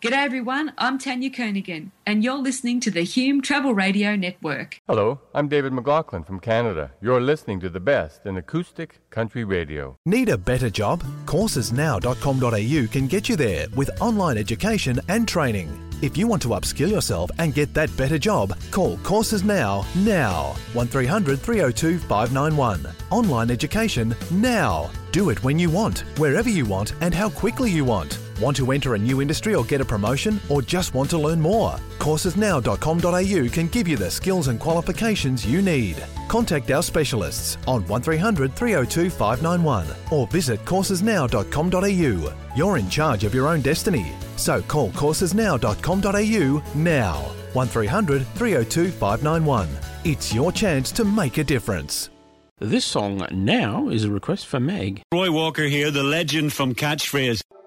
G'day everyone, I'm Tanya Kernaghan and you're listening to the Hume Travel Radio Network. Hello, I'm David McLaughlin from Canada. You're listening to the best in acoustic country radio. Need a better job? Coursesnow.com.au can get you there with online education and training. If you want to upskill yourself and get that better job, call Courses Now, 1300 302 591. Online education now. Do it when you want, wherever you want and how quickly you want. Want to enter a new industry or get a promotion, or just want to learn more? Coursesnow.com.au can give you the skills and qualifications you need. Contact our specialists on 1300 302 591 or visit coursesnow.com.au. You're in charge of your own destiny. So call coursesnow.com.au now. 1300 302 591. It's your chance to make a difference. This song now is a request for Meg. Roy Walker here, the legend from Catchphrase.